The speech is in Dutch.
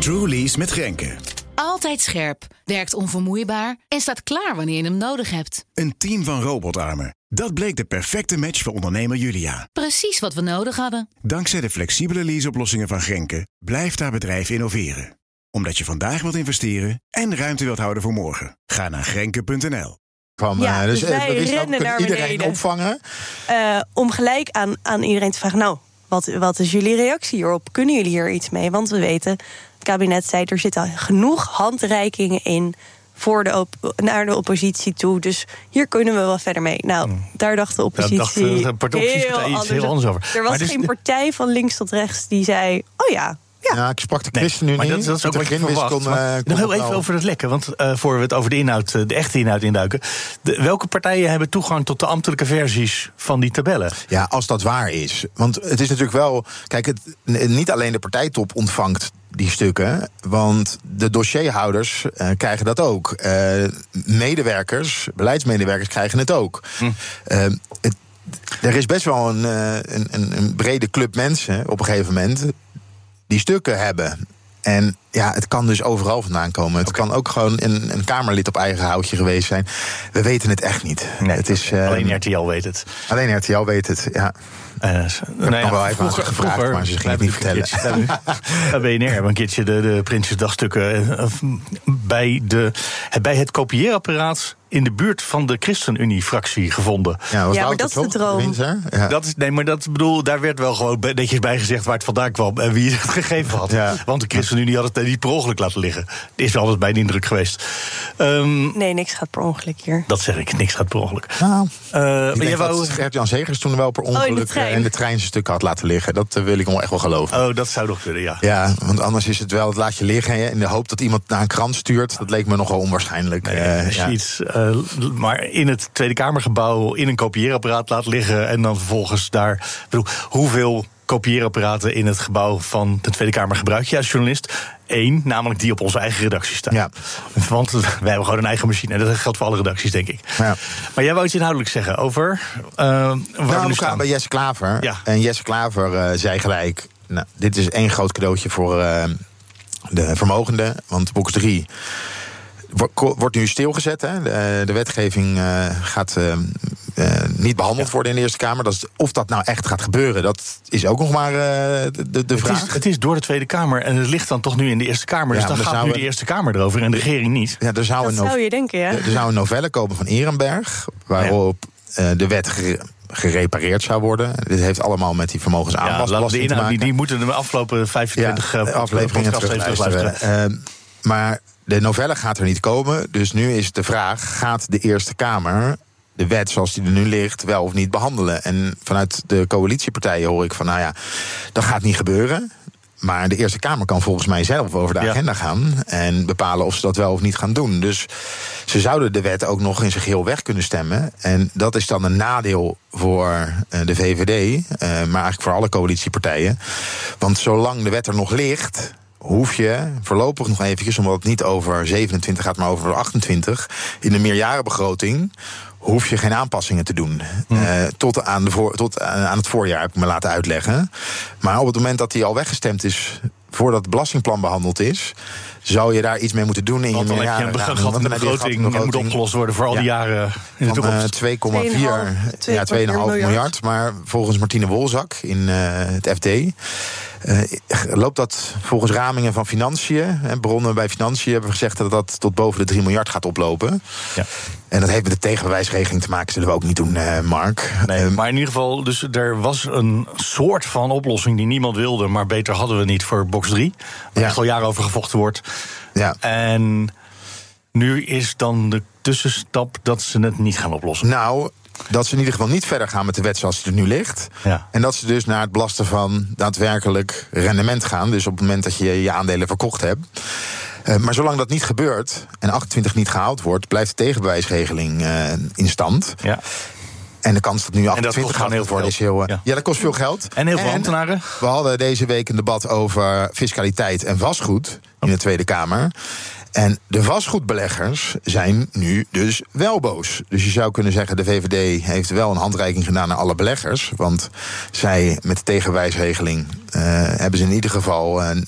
True Lease met Grenke. Altijd scherp, werkt onvermoeibaar en staat klaar wanneer je hem nodig hebt. Een team van robotarmen. Dat bleek de perfecte match voor ondernemer Julia. Precies wat we nodig hadden. Dankzij de flexibele leaseoplossingen van Grenke blijft haar bedrijf innoveren. Omdat je vandaag wilt investeren en ruimte wilt houden voor morgen. Ga naar grenke.nl. Dus wij we wisten ook, rennen naar iedereen beneden. opvangen. Om gelijk aan iedereen te vragen, nou, wat is jullie reactie hierop? Kunnen jullie hier iets mee? Want we weten, het kabinet zei, er zitten genoeg handreikingen in naar de oppositie toe. Dus hier kunnen we wel verder mee. Nou, daar dacht de oppositie heel anders over. Er was geen partij van links tot rechts die zei, oh ja. Ja, ik sprak de ChristenUnie. Maar dat is ook wat je verwacht. Nog heel even over het lekken. Want voor we het over de echte inhoud induiken. Welke partijen hebben toegang tot de ambtelijke versies van die tabellen? Ja, als dat waar is. Want het is natuurlijk wel... Kijk, niet alleen de partijtop ontvangt die stukken, want de dossierhouders krijgen dat ook. Beleidsmedewerkers krijgen het ook. Er is best wel een brede club mensen op een gegeven moment die stukken hebben. En ja, het kan dus overal vandaan komen. Het kan ook gewoon een Kamerlid op eigen houtje geweest zijn. We weten het echt niet. Nee, alleen RTL weet het. Alleen RTL weet het, ja. Ik heb nog wel even aan ze gevraagd, maar ze gingen het niet vertellen. BNR hebben een keertje de Prinsjesdagstukken bij het kopieerapparaat in de buurt van de ChristenUnie-fractie gevonden. Ja, maar dat is de droom. Ja. Daar werd wel gewoon netjes bij gezegd waar het vandaan kwam en wie het gegeven had. Ja. Want de ChristenUnie had het niet per ongeluk laten liggen. Het is wel eens bij een indruk geweest. Nee, niks gaat per ongeluk hier. Dat zeg ik, niks gaat per ongeluk. Nou, Gert-Jan Segers toen wel per ongeluk in de trein zijn stukken had laten liggen. Dat wil ik nog echt wel geloven. Oh, dat zou nog kunnen, ja. Ja, want anders is het wel, het laat je liggen in de hoop dat iemand naar een krant stuurt. Dat leek me nogal onwaarschijnlijk. Maar in het Tweede Kamergebouw in een kopieerapparaat laat liggen en dan vervolgens daar... hoeveel kopieerapparaten in het gebouw van de Tweede Kamer gebruik je als journalist? 1, namelijk die op onze eigen redactie staan. Ja. Want wij hebben gewoon een eigen machine. En dat geldt voor alle redacties, denk ik. Ja. Maar jij wou iets inhoudelijk zeggen over waar we nu staan. Bij Jesse Klaver. Ja. En Jesse Klaver zei gelijk, nou, dit is 1 groot cadeautje voor de vermogenden. Want box 3 wordt nu stilgezet. Hè? De wetgeving gaat niet behandeld worden in de Eerste Kamer. Of dat nou echt gaat gebeuren, dat is ook nog maar de vraag. Het is door de Tweede Kamer en het ligt dan toch nu in de Eerste Kamer. Dus dan gaat nu de Eerste Kamer erover en de regering niet. Ja, dat zou je denken, ja. Er zou een novelle komen van Ehrenberg, waarop de wet gerepareerd zou worden. Dit heeft allemaal met die vermogensaanpasbelasting te maken. Die moeten de afgelopen 25 afleveringen terugluisteren. Maar de novelle gaat er niet komen. Dus nu is de vraag, gaat de Eerste Kamer de wet zoals die er nu ligt wel of niet behandelen? En vanuit de coalitiepartijen hoor ik van, nou ja, dat gaat niet gebeuren. Maar de Eerste Kamer kan volgens mij zelf over de agenda gaan en bepalen of ze dat wel of niet gaan doen. Dus ze zouden de wet ook nog in zijn geheel weg kunnen stemmen. En dat is dan een nadeel voor de VVD, maar eigenlijk voor alle coalitiepartijen. Want zolang de wet er nog ligt, hoef je voorlopig nog eventjes, omdat het niet over 27 gaat, maar over 28... in de meerjarenbegroting hoef je geen aanpassingen te doen. Tot aan het voorjaar, heb ik me laten uitleggen. Maar op het moment dat die al weggestemd is, voordat het belastingplan behandeld is, zou je daar iets mee moeten doen in je meerjaren. Want dan heb je een begroting die moet opgelost worden voor al die jaren in de toekomst. 2,4 miljard. Maar volgens Martine Wolzak in het FD loopt dat volgens ramingen van Financiën. Bronnen bij Financiën hebben gezegd dat dat tot boven de 3 miljard gaat oplopen. Ja. En dat heeft met de tegenbewijsregeling te maken, zullen we ook niet doen, Mark. Nee, maar in ieder geval, dus er was een soort van oplossing die niemand wilde, maar beter hadden we niet voor box 3. Waar echt al jaren over gevochten wordt. Ja. En nu is dan de tussenstap dat ze het niet gaan oplossen. Nou, dat ze in ieder geval niet verder gaan met de wet zoals die er nu ligt. Ja. En dat ze dus naar het belasten van daadwerkelijk rendement gaan. Dus op het moment dat je je aandelen verkocht hebt. Maar zolang dat niet gebeurt en 28 niet gehaald wordt, blijft de tegenbewijsregeling in stand. Ja. En de kans dat nu 28 gehaald wordt is heel... Ja, dat kost veel geld. En heel veel ambtenaren. We hadden deze week een debat over fiscaliteit en vastgoed in de Tweede Kamer. En de vastgoedbeleggers zijn nu dus wel boos. Dus je zou kunnen zeggen, de VVD heeft wel een handreiking gedaan naar alle beleggers. Want zij, met de tegenwijsregeling, hebben ze in ieder geval